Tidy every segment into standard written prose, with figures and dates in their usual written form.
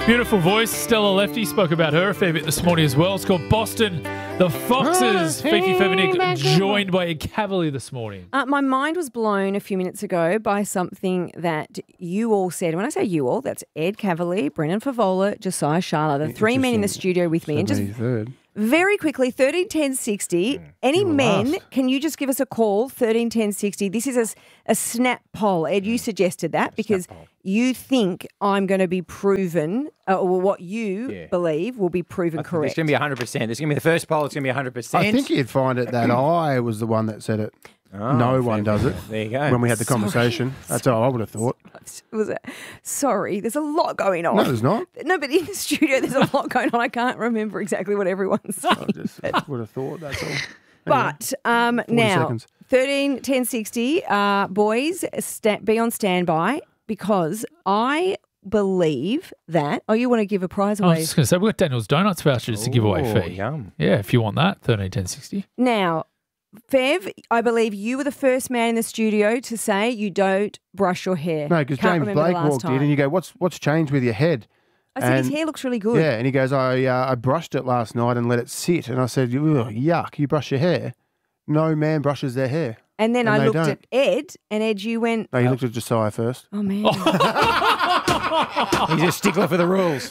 Beautiful voice. Stella Lefty spoke about her a fair bit this morning as well. It's called Boston. The Foxes. Fifi Fevenik joined by Ed Cavalier this morning. My mind was blown a few minutes ago by something that you all said. When I say you all, that's Ed Cavalier, Brennan Favola, Josiah Sharla, the three men in the studio with me. And just very quickly, 13 10 60. Any men, can you just give us a call, 13 10 60? This is a snap poll. Ed, you suggested that because you think I'm going to be proven, or what you believe will be proven correct. It's going to be 100%. This is going to be the first poll. It's going to be 100%. I think you'd find it that I was the one that said it. No one does it. There you go. When we had the conversation. That's how I would have thought. Sorry, there's a lot going on. No, there's not. No, but in the studio there's a lot going on. I can't rember exactly what everyone's saying. I just would have thought, that's all. But now, seconds. 13 10 60, boys, be on standby because I believe that. Oh, you want to give a prize I was away? just going to say, we've got Daniel's Donuts vouchers to give away, Fee. Yum. Yeah, if you want that, 13 10 60. Now, Fev, I believe you were the first man in the studio to say you don't brush your hair. No, because Can't James remember the Blake last walked in time. and you go, what's changed with your head? I said his And- hair looks really good. Yeah, and he goes, I brushed it last night and let it sit. And I said, "Ugh, yuck, you brush your hair? No man brushes their hair. And then And I they looked don't. at Ed, and Ed, you went, No, you looked at Josiah first. oh, man. He's a stickler for the rules.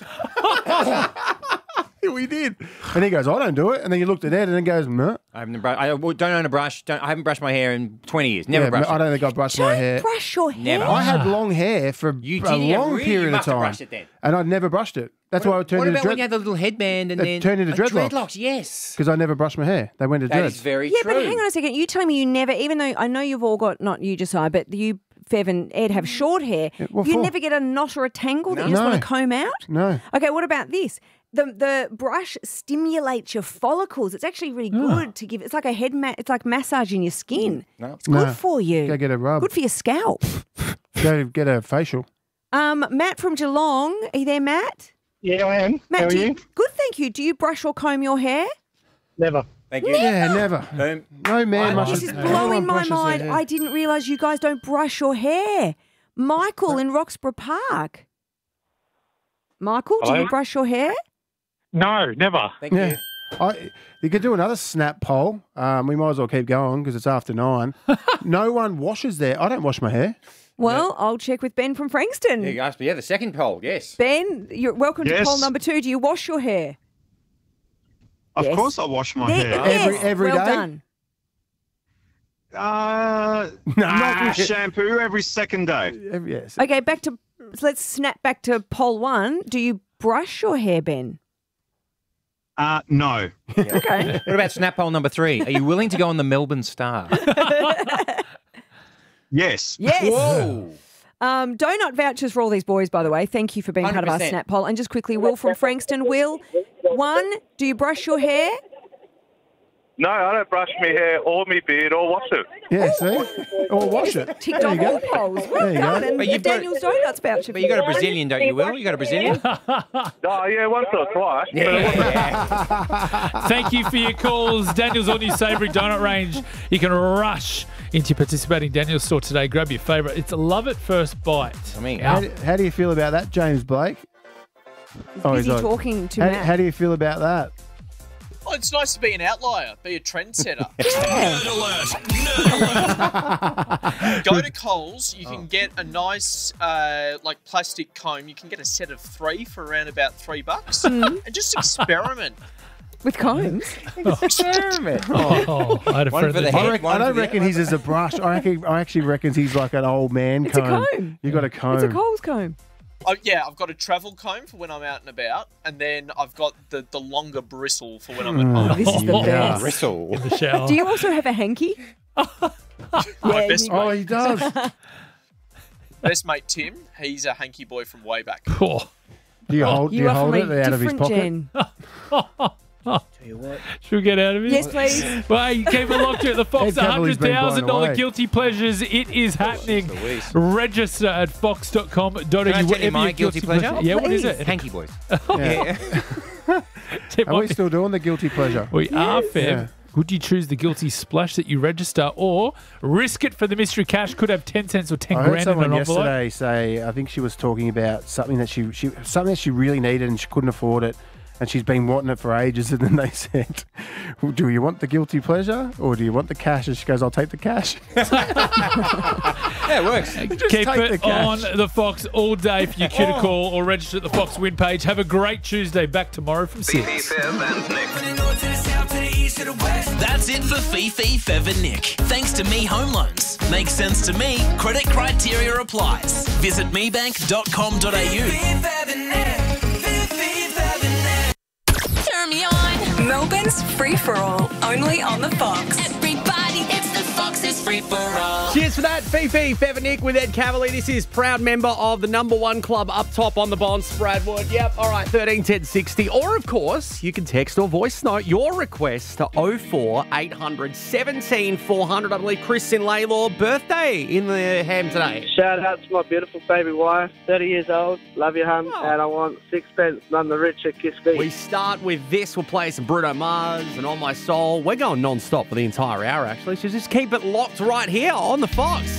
We did. And he goes, I don't do it. And then you looked at Ed and he goes, meh. I don't own a brush. I haven't brushed my hair in 20 years. Never brushed I it. don't think I brushed my hair. Brush your hair. Never. I had long hair for You a did, yeah, long really? period You of must have time. brushed it then. And I'd never brushed it. That's why I turned What into about when you had the little headband and It then turned into dreadlocks. Dreadlocks, yes. Because I never brushed my hair. They went to That dreads. is very Yeah, true. but hang on a second. You telling me you never, even though I know you've all got, not you, Josiah, but you, Fev and Ed, have short hair. what You for? never get a knot or a tangle that you just No. want to comb out? No. Okay, what about this? The brush stimulates your follicles. It's actually really good to give. It's like a head it's like massaging your skin. It's good No. for you. Go get a rub. Good for your scalp. Go get a facial. Matt from Geelong, are you there, Matt? Yeah, I am. Matt, How are do you? Good, thank you. Do you brush or comb your hair? Never. Thank you. Yeah, never. No man This brushes is no blowing one my brushes their mind. hair. I didn't realise you guys don't brush your hair. Michael in Roxburgh Park. Michael, do you Hello? brush your hair? No, never. Thank Yeah. you. You could do another snap poll. We might as well keep going because it's after 9. No one washes their. I don't wash my hair. Well, I'll check with Ben from Frankston. Yeah, you asked me. Yeah, the second poll, yes. Ben, you're welcome to Yes. poll number 2. Do you wash your hair? Of Yes. course I wash my There- hair. yes, Every well day? done. Not with shampoo, every second day. Yes. Okay, let's snap back to poll 1. Do you brush your hair, Ben? No. Okay. What about snap poll number 3? Are you willing to go on the Melbourne Star? Yes. Yes. Whoa. Donut vouchers for all these boys, by the way. Thank you for being part of our 100%. snap poll. And just quickly, Will from Frankston. Will, 1, do you brush your hair? No, I don't brush my hair or my beard or wash it. Yeah, see? Or wash it. Ticked There off you go. all polls. Well There you done. go. And But you've got- Daniel's Donuts voucher. But you got a Brazilian, don't you, Will? You got a Brazilian? Oh, yeah, once or twice. Yeah. Thank you for your calls. Daniel's all new savoury donut range. You can rush into your participating Daniel's store today. Grab your favourite. It's a love at first bite. I mean, How do you feel about that, James Blake? Busy on. talking to How, Matt. how do you feel about that? Oh, it's nice to be an outlier, be a trendsetter. Go to Coles, you can get a nice like plastic comb. You can get a set of 3 for around about $3, and just experiment. With combs? experiment. Oh, I had a One friend for the that head. I don't reckon he's as a brush. I actually reckon he's like an old man It's a comb. comb. You got a comb. It's a Coles comb. Oh, yeah, I've got a travel comb for when I'm out and about, and then I've got the longer bristle for when I'm at home. This is the best. Bristle. in the shower. Do you also have a hanky? My best Oh, mate, he does. best mate Tim, he's a hanky boy from way back. Oh, Do you hold, do you are hold from it a out of his different pocket? gen. should we get out of here? Yes, please. Well, you keep it locked at the Fox Ed Cavalier's been blown $100,000 away. guilty pleasures. It is happening. Louise. Register at fox.com.au. Can I tell you my guilty pleasure? Yeah, what is Please. it? Hanky boys. Yeah. Tip Are we on- still doing the guilty pleasure? We are, Feb. Yeah. Would you choose the guilty splash that you register or risk it for the mystery cash? Could have 10 cents or 10 I heard grand in someone an envelope. yesterday say, I think she was talking about something that something that she really needed and she couldn't afford it, and she's been wanting it for ages. And then they said, well, "Do you want the guilty pleasure or do you want the cash?" And she goes, "I'll take the cash." Yeah, it works. Keep take the it cash. on the Fox all day for your cue to call or register at the Fox win page. Have a great Tuesday. Back tomorrow from 6. That's it for Fifi, Fev and Nick. Thanks to Me Home Loans. Makes sense to me. Credit criteria applies. Visit mebank.com.au. Turn me on. Melbourne's Free For All, only on the Fox. Everybody, it's the Fox's Free For All. Cheers for that, Fifi, Fev and Nick with Ed Cavalier. This is proud member of the number one club up top on the bonds, Bradwood. Yep, all right, 13 10 60. Or, of course, you can text or voice note your request to 04 800 17 400. I believe Chris in Laylaw, birthday in the ham today. Shout out to my beautiful baby wife, 30 years old. Love you, hun. And I want sixpence, none the richer. Kiss me. We start with this. We'll play some Bruno Mars and On My Soul. We're going non-stop for the entire hour, actually. So just keep it locked right here on the Fox.